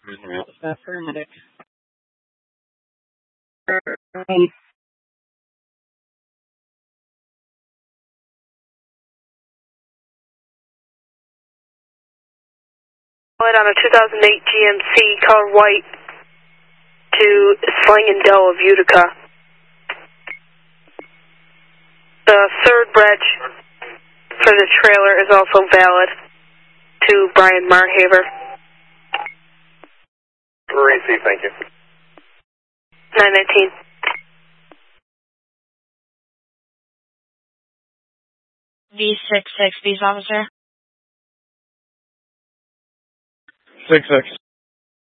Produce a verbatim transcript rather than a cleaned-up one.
Affirmative. On a two thousand eight G M C, color white, to Sling and Dell of Utica. The third bridge for the trailer is also valid to Brian Marhaver. Receive, thank you. nine nineteen. V six six, Bees officer. six six.